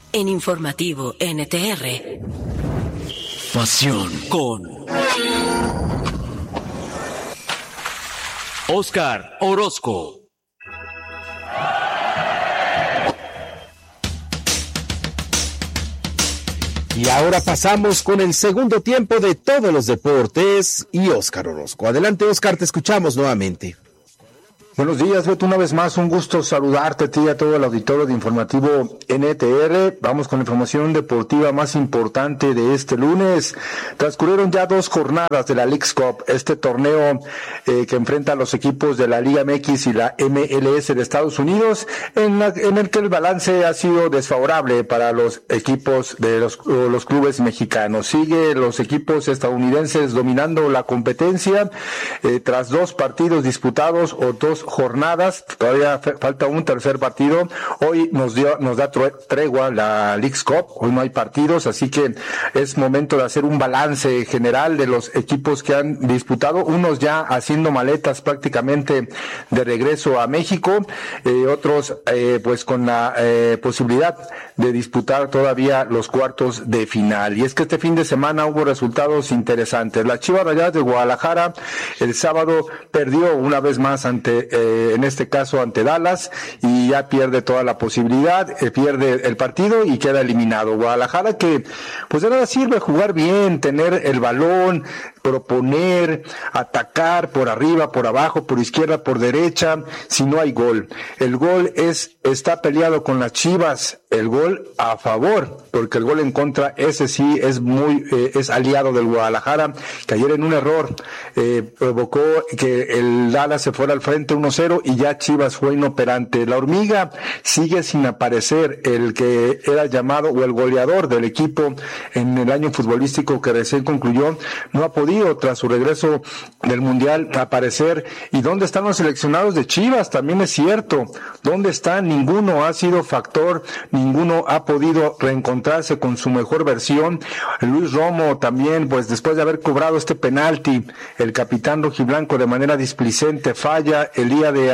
En Informativo NTR. Pasión con Oscar Orozco. Y ahora pasamos con el segundo tiempo de todos los deportes y Oscar Orozco. Adelante, Oscar, te escuchamos nuevamente. Buenos días, Beto, una vez más, un gusto saludarte a ti y a todo el auditorio de Informativo NTR. Vamos con la información deportiva más importante de este lunes. Transcurrieron ya 2 jornadas de la Leagues Cup, este torneo que enfrenta a los equipos de la Liga MX y la MLS de Estados Unidos, en el que el balance ha sido desfavorable para los equipos de los clubes mexicanos. Sigue los equipos estadounidenses dominando la competencia tras 2 partidos disputados o 2 jornadas, todavía falta un tercer partido. Hoy nos da tregua la Leagues Cup, hoy no hay partidos, así que es momento de hacer un balance general de los equipos que han disputado, unos ya haciendo maletas prácticamente de regreso a México, otros pues con la posibilidad de disputar todavía los cuartos de final. Y es que este fin de semana hubo resultados interesantes. La Chivas Rayadas de Guadalajara el sábado perdió una vez más en este caso ante Dallas, y ya pierde toda la posibilidad, pierde el partido y queda eliminado. Guadalajara, que pues de nada sirve jugar bien, tener el balón, proponer, atacar por arriba, por abajo, por izquierda, por derecha, si no hay gol. El gol está peleado con las Chivas, el gol a favor, porque el gol en contra, ese sí es aliado del Guadalajara, que ayer en un error provocó que el Dallas se fuera al frente 1-0 y ya Chivas fue inoperante. La Hormiga sigue sin aparecer, el que era llamado o el goleador del equipo en el año futbolístico que recién concluyó, no ha podido tras su regreso del Mundial aparecer. ¿Y dónde están los seleccionados de Chivas? También es cierto, ¿dónde están? Ninguno ha sido factor, ninguno ha podido reencontrarse con su mejor versión. Luis Romo también, pues después de haber cobrado este penalti, el capitán rojiblanco de manera displicente falla. El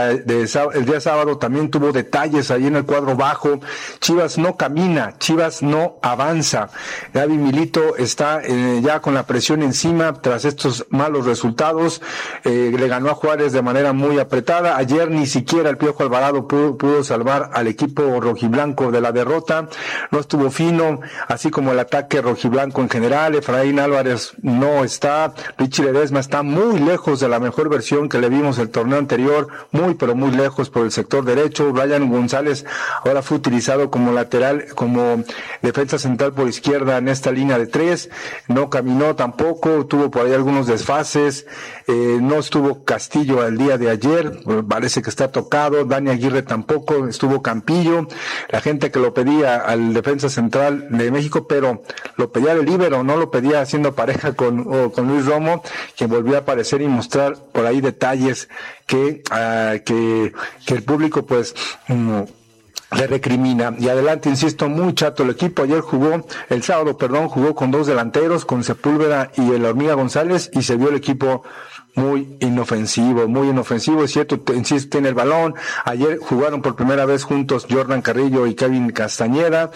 día sábado también tuvo detalles ahí en el cuadro bajo. Chivas no camina, Chivas no avanza. Gaby Milito está ya con la presión encima tras estos malos resultados. Le ganó a Juárez de manera muy apretada. Ayer ni siquiera el Piojo Alvarado pudo salvar al equipo rojiblanco de la derrota. No estuvo fino, así como el ataque rojiblanco en general. Efraín Álvarez no está. Richie Ledesma está muy lejos de la mejor versión que le vimos el torneo anterior, muy pero muy lejos por el sector derecho. Brian González ahora fue utilizado como lateral, como defensa central por izquierda en esta línea de 3. No caminó tampoco, tuvo por ahí algunos desfases. No estuvo Castillo el día de ayer, parece que está tocado. Dani Aguirre tampoco, estuvo Campillo. La gente que lo pedía al defensa central de México, pero lo pedía de líbero, no lo pedía haciendo pareja con Luis Romo, que volvió a aparecer y mostrar por ahí detalles que el público pues le recrimina. Y adelante, insisto, muy chato el equipo. Ayer el sábado jugó con 2 delanteros, con Sepúlveda y el Hormiga González, y se vio el equipo muy inofensivo. Es cierto, insisto, tiene el balón. Ayer jugaron por primera vez juntos Jordan Carrillo y Kevin Castañeda,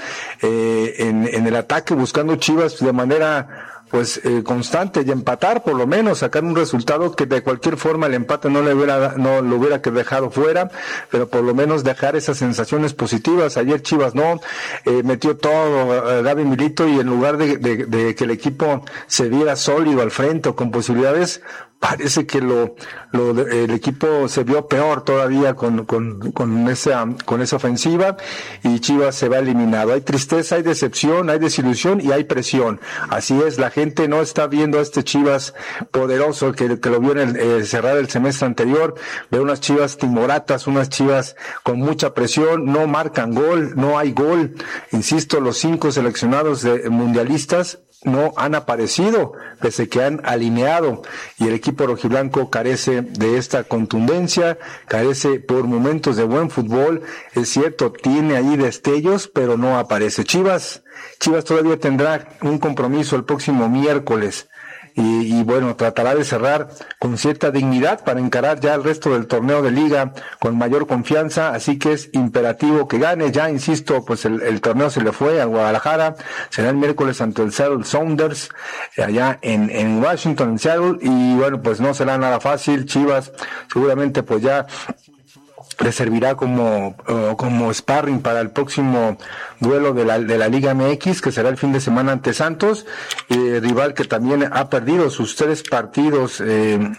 en el ataque, buscando Chivas de manera constante, y empatar, por lo menos sacar un resultado que de cualquier forma el empate no lo hubiera dejado fuera, pero por lo menos dejar esas sensaciones positivas. Ayer Chivas metió todo Gaby Milito, y en lugar de que el equipo se viera sólido al frente o con posibilidades, parece que el equipo se vio peor todavía con esa ofensiva, y Chivas se va eliminado. Hay tristeza, hay decepción, hay desilusión y hay presión. Así es, la gente no está viendo a este Chivas poderoso que lo vio en cerrar el semestre anterior. Ve unas Chivas timoratas, unas Chivas con mucha presión, no marcan gol, no hay gol. Insisto, los 5 seleccionados mundialistas no han aparecido, pese que han alineado, y el equipo rojiblanco carece de esta contundencia, carece por momentos de buen fútbol. Es cierto, tiene ahí destellos, pero no aparece. Chivas todavía tendrá un compromiso el próximo miércoles y bueno, tratará de cerrar con cierta dignidad para encarar ya el resto del torneo de liga con mayor confianza, así que es imperativo que gane. Ya insisto, pues el torneo se le fue a Guadalajara, será el miércoles ante el Seattle Sounders allá en Washington, en Seattle, y bueno, pues no será nada fácil. Chivas seguramente pues ya le servirá como sparring para el próximo duelo de la Liga MX, que será el fin de semana ante Santos, rival que también ha perdido sus 3 partidos en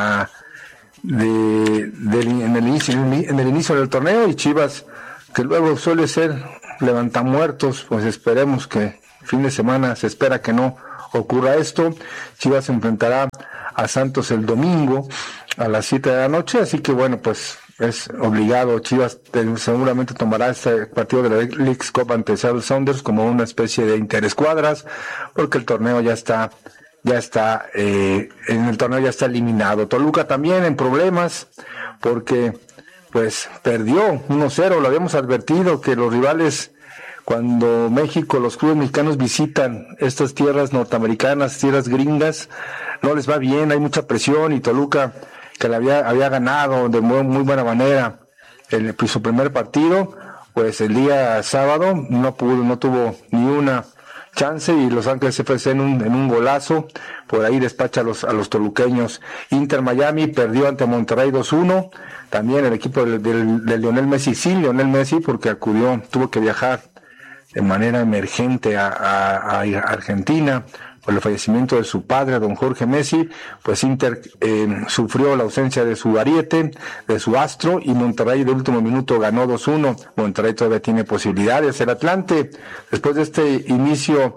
el inicio del torneo, y Chivas, que luego suele ser levantamuertos, pues esperemos que fin de semana, se espera que no ocurra esto. Chivas se enfrentará a Santos el domingo a las 7 de la noche, así que bueno, pues es obligado. Chivas seguramente tomará este partido de la Leagues Cup ante Seattle Sounders como una especie de interescuadras, porque el torneo ya está en el torneo ya está eliminado. Toluca también en problemas porque pues perdió 1-0. Lo habíamos advertido que los rivales, cuando los clubes mexicanos visitan estas tierras norteamericanas, tierras gringas, no les va bien, hay mucha presión, y Toluca, que le había ganado de muy buena manera su primer partido, pues el día sábado no tuvo ni una chance, y Los Ángeles FC en un golazo por ahí despacha a los toluqueños. Inter Miami perdió ante Monterrey 2-1, también el equipo de Lionel Messi, Lionel Messi, porque tuvo que viajar de manera emergente a Argentina por el fallecimiento de su padre, don Jorge Messi. Pues Inter sufrió la ausencia de su ariete, de su astro, y Monterrey de último minuto ganó 2-1. Monterrey todavía tiene posibilidades. El Atlante, después de este inicio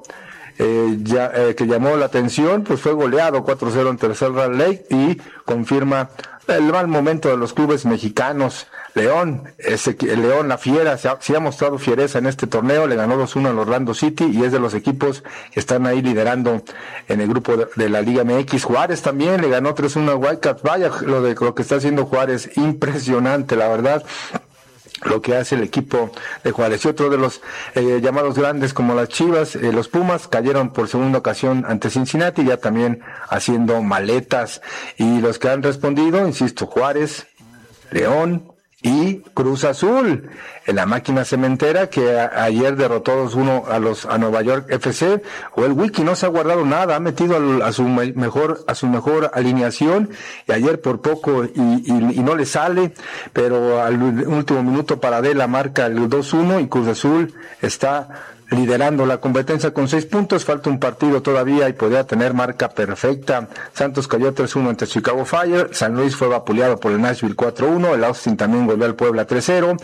que llamó la atención, pues fue goleado 4-0 ante el Salt Lake, y confirma el mal momento de los clubes mexicanos. León, la Fiera, sí ha mostrado fiereza en este torneo, le ganó 2-1 al Orlando City, y es de los equipos que están ahí liderando en el grupo de la Liga MX. Juárez también le ganó 3-1 a Wildcats. Vaya lo que está haciendo Juárez, impresionante, la verdad, lo que hace el equipo de Juárez. Y otro de los llamados grandes, como las Chivas, los Pumas, cayeron por segunda ocasión ante Cincinnati, ya también haciendo maletas. Y los que han respondido, insisto, Juárez, León y Cruz Azul, en la máquina cementera, que ayer derrotó 2-1 a Nueva York FC. O el Wiki no se ha guardado nada, ha metido a su mejor alineación, y ayer por poco y no le sale, pero al último minuto Paradela marca el 2-1, y Cruz Azul está liderando la competencia con 6 puntos. Falta un partido todavía y podría tener marca perfecta. Santos cayó 3-1 ante Chicago Fire. San Luis fue vapuleado por el Nashville 4-1. El Austin también volvió al Puebla 3-0.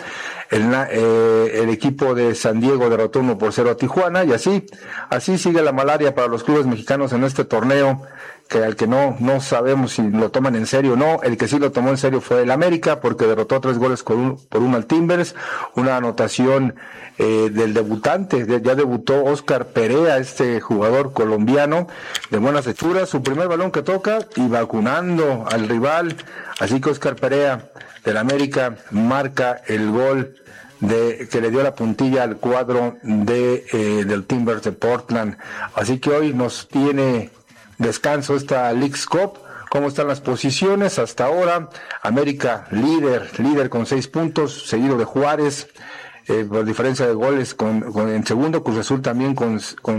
El equipo de San Diego derrotó 1-0 a Tijuana, y así sigue la malaria para los clubes mexicanos en este torneo, que al que no sabemos si lo toman en serio o no. El que sí lo tomó en serio fue el América, porque derrotó 3 goles por 1 al Timbers. Una anotación del debutante, ya debutó Oscar Perea, este jugador colombiano de buenas hechuras, su primer balón que toca y vacunando al rival. Así que Oscar Perea del América marca el gol que le dio la puntilla al cuadro del Timbers de Portland. Así que hoy nos tiene descanso esta Leagues Cup. ¿Cómo están las posiciones hasta ahora? América líder con 6 puntos, seguido de Juárez, por diferencia de goles en segundo. Cruz Azul también con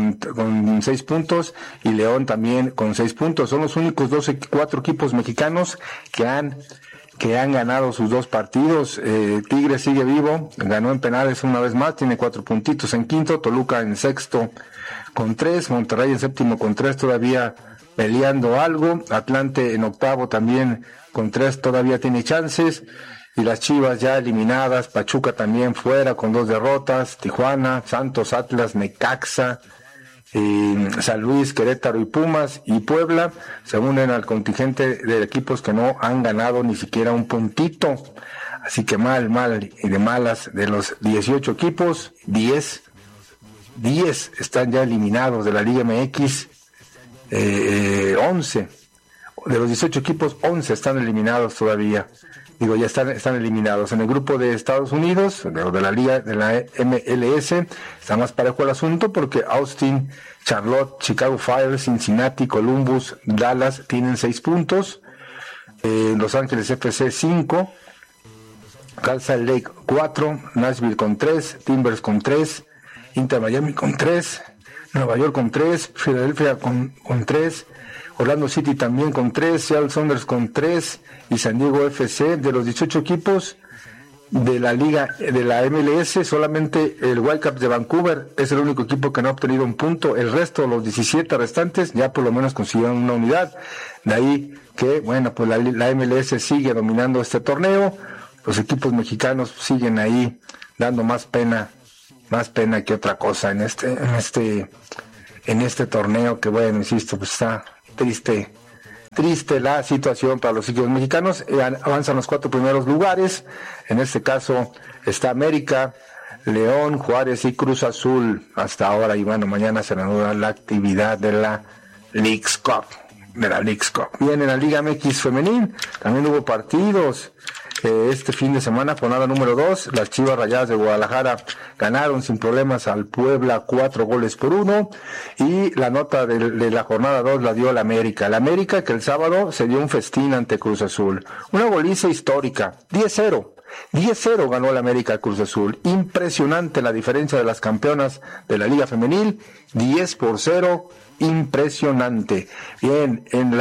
6 puntos, y León también con 6 puntos. Son los únicos 4 equipos mexicanos que han ganado sus 2 partidos. Tigres sigue vivo, ganó en penales una vez más, tiene 4 puntitos en quinto. Toluca en sexto con 3, Monterrey en séptimo con 3, todavía peleando algo. Atlante en octavo también con 3, todavía tiene chances. Y las Chivas ya eliminadas, Pachuca también fuera con 2 derrotas, Tijuana, Santos, Atlas, Necaxa, San Luis, Querétaro y Pumas y Puebla se unen al contingente de equipos que no han ganado ni siquiera un puntito. Así que mal y de malas. De los 18 equipos, 10 están ya eliminados de la Liga MX. 11 de los 18 equipos, 11 están eliminados todavía. ya están eliminados. En el grupo de Estados Unidos, de la liga de la MLS, está más parejo el asunto porque Austin, Charlotte, Chicago Fire, Cincinnati, Columbus, Dallas tienen 6 puntos, Los Ángeles FC 5, Cal Salt Lake 4, Nashville con 3, Timbers con 3, Inter Miami con 3, Nueva York con 3, Filadelfia con 3, Orlando City también con 3, Seattle Sounders con 3 y San Diego FC. De los 18 equipos de la liga de la MLS, solamente el Whitecaps de Vancouver es el único equipo que no ha obtenido un punto. El resto, los 17 restantes, ya por lo menos consiguieron una unidad. De ahí que, bueno, pues la MLS sigue dominando este torneo. Los equipos mexicanos siguen ahí dando más pena que otra cosa en este torneo, que bueno, insisto, pues está triste la situación para los equipos mexicanos. Avanzan los 4 primeros lugares. En este caso está América, León, Juárez y Cruz Azul hasta ahora, y bueno, mañana se reanuda la actividad de la Leagues Cup. Bien, en la Liga MX femenil también hubo partidos. Este fin de semana, jornada número 2, las Chivas Rayadas de Guadalajara ganaron sin problemas al Puebla 4-1, y la nota de la jornada 2 la dio el América. El América, que el sábado se dio un festín ante Cruz Azul. Una goliza histórica, 10-0 ganó el América Cruz Azul. Impresionante la diferencia de las campeonas de la Liga Femenil, 10-0, impresionante. Bien, en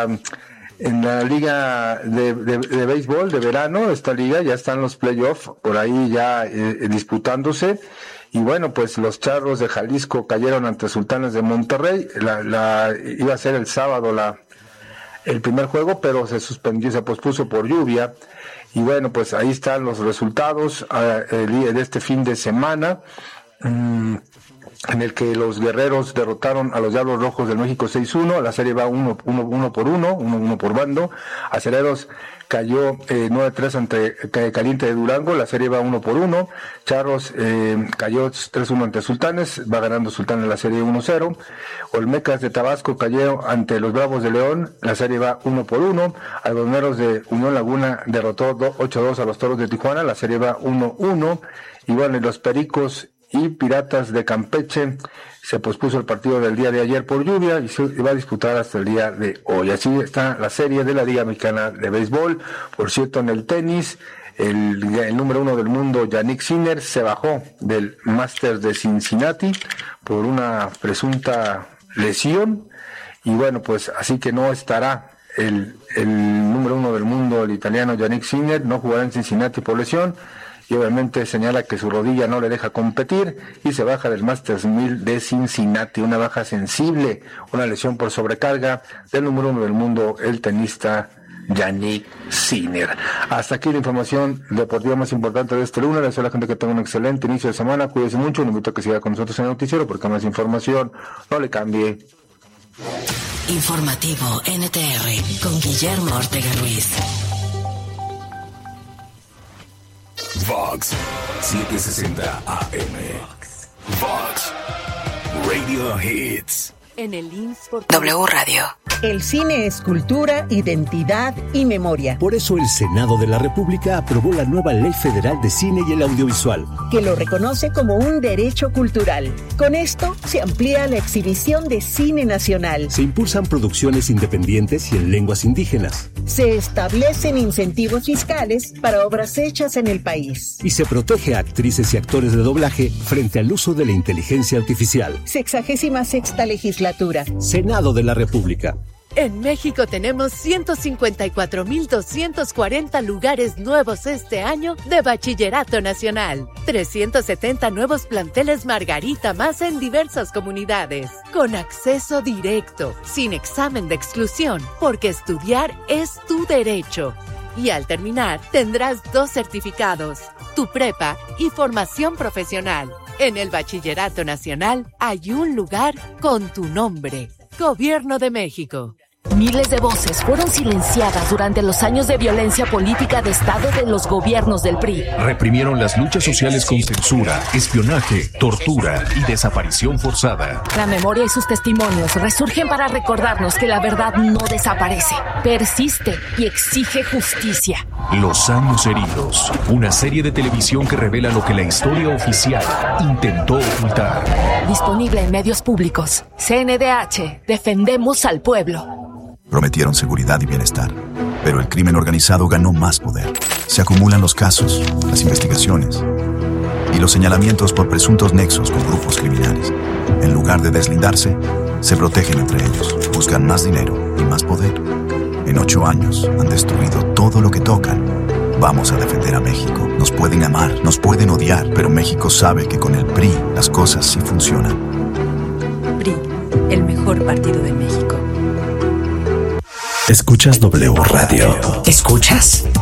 la liga de béisbol de verano, esta liga, ya están los playoffs por ahí ya disputándose, y bueno, pues los Charros de Jalisco cayeron ante Sultanes de Monterrey. Iba a ser el sábado el primer juego, pero se pospuso por lluvia, y bueno, pues ahí están los resultados de este fin de semana, en el que los Guerreros derrotaron a los Diablos Rojos del México 6-1, la serie va uno por bando. Aceleros cayó 9-3 ante Caliente de Durango, la serie va 1-1. Charros cayó 3-1 ante Sultanes, va ganando Sultanes la serie 1-0. Olmecas de Tabasco cayó ante los Bravos de León, la serie va 1-1. Algodoneros de Unión Laguna derrotó 8-2 a los Toros de Tijuana, la serie va 1-1. Y bueno, los Pericos y Piratas de Campeche se pospuso el partido del día de ayer por lluvia y se va a disputar hasta el día de hoy. Así está la serie de la Liga Mexicana de Béisbol. Por cierto, en el tenis, el número 1 del mundo, Jannik Sinner, se bajó del Masters de Cincinnati por una presunta lesión, y bueno, pues así que no estará el número 1 del mundo, el italiano Jannik Sinner, no jugará en Cincinnati por lesión. Y obviamente señala que su rodilla no le deja competir y se baja del Masters 1000 de Cincinnati, una baja sensible, una lesión por sobrecarga del número 1 del mundo, el tenista Jannik Sinner. Hasta aquí la información deportiva más importante de este lunes. Les deseo a la gente que tenga un excelente inicio de semana, cuídese mucho, le invito a que siga con nosotros en el noticiero, porque más información, no le cambie. Informativo NTR con Guillermo Ortega Ruiz. Vox 760 AM. Vox Radio Hits. En el W Radio. El cine es cultura, identidad y memoria. Por eso el Senado de la República aprobó la nueva Ley Federal de Cine y el Audiovisual, que lo reconoce como un derecho cultural. Con esto se amplía la exhibición de cine nacional. Se impulsan producciones independientes y en lenguas indígenas. Se establecen incentivos fiscales para obras hechas en el país. Y se protege a actrices y actores de doblaje frente al uso de la inteligencia artificial. 66ª legislatura. Senado de la República. En México tenemos 154,240 lugares nuevos este año de Bachillerato Nacional. 370 nuevos planteles Margarita más en diversas comunidades. Con acceso directo, sin examen de exclusión, porque estudiar es tu derecho. Y al terminar, tendrás 2 certificados, tu prepa y formación profesional. En el Bachillerato Nacional hay un lugar con tu nombre. Gobierno de México. Miles de voces fueron silenciadas durante los años de violencia política de Estado de los gobiernos del PRI. Reprimieron las luchas sociales con censura, espionaje, tortura y desaparición forzada. La memoria y sus testimonios resurgen para recordarnos que la verdad no desaparece, persiste y exige justicia. Los años heridos, una serie de televisión que revela lo que la historia oficial intentó ocultar. Disponible en medios públicos. CNDH, defendemos al pueblo. Prometieron seguridad y bienestar, pero el crimen organizado ganó más poder. Se acumulan los casos, las investigaciones y los señalamientos por presuntos nexos con grupos criminales. En lugar de deslindarse, se protegen entre ellos, buscan más dinero y más poder. En 8 años han destruido todo lo que tocan. Vamos a defender a México. Nos pueden amar, nos pueden odiar, pero México sabe que con el PRI las cosas sí funcionan. PRI, el mejor partido de México. Escuchas W Radio. ¿Escuchas?